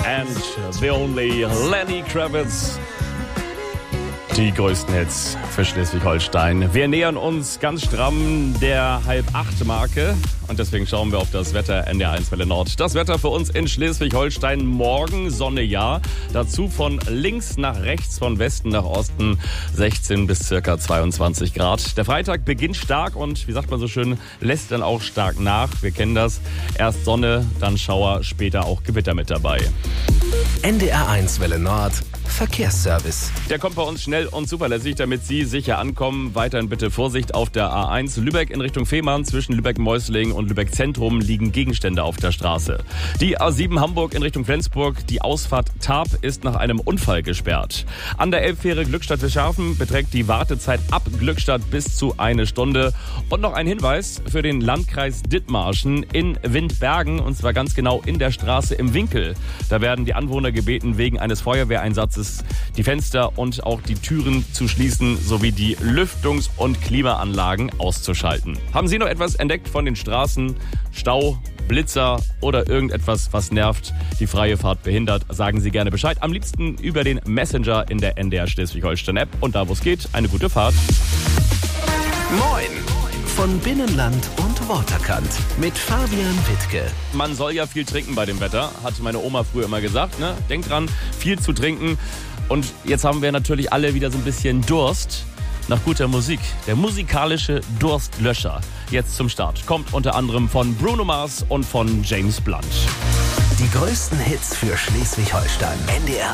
and the only Lenny Kravitz. Die größten Hits für Schleswig-Holstein. Wir nähern uns ganz stramm der 7:30-Marke und deswegen schauen wir auf das Wetter NDR1 Welle Nord. Das Wetter für uns in Schleswig-Holstein: morgen Sonne, ja. Dazu von links nach rechts, von Westen nach Osten 16 bis circa 22 Grad. Der Freitag beginnt stark und, wie sagt man so schön, lässt dann auch stark nach. Wir kennen das. Erst Sonne, dann Schauer, später auch Gewitter mit dabei. NDR1 Welle Nord Verkehrsservice. Der kommt bei uns schnell und zuverlässig, damit Sie sicher ankommen. Weiterhin bitte Vorsicht auf der A1 Lübeck in Richtung Fehmarn. Zwischen Lübeck-Mäusling und Lübeck-Zentrum liegen Gegenstände auf der Straße. Die A7 Hamburg in Richtung Flensburg. Die Ausfahrt Tarp ist nach einem Unfall gesperrt. An der Elbfähre Glückstadt-Wilschafen beträgt die Wartezeit ab Glückstadt bis zu 1 Stunde. Und noch ein Hinweis für den Landkreis Dithmarschen in Windbergen, und zwar ganz genau in der Straße im Winkel. Da werden die Anwohner gebeten, wegen eines Feuerwehreinsatzes die Fenster und auch die Türen zu schließen, sowie die Lüftungs- und Klimaanlagen auszuschalten. Haben Sie noch etwas entdeckt von den Straßen? Stau, Blitzer oder irgendetwas, was nervt, die freie Fahrt behindert? Sagen Sie gerne Bescheid. Am liebsten über den Messenger in der NDR Schleswig-Holstein-App. Und da, wo es geht, eine gute Fahrt. Moin! Von Binnenland und Waterkant mit Fabian Wittke. Man soll ja viel trinken bei dem Wetter, hat meine Oma früher immer gesagt. Ne? Denkt dran, viel zu trinken. Und jetzt haben wir natürlich alle wieder so ein bisschen Durst nach guter Musik. Der musikalische Durstlöscher. Jetzt zum Start. Kommt unter anderem von Bruno Mars und von James Blunt. Die größten Hits für Schleswig-Holstein. NDR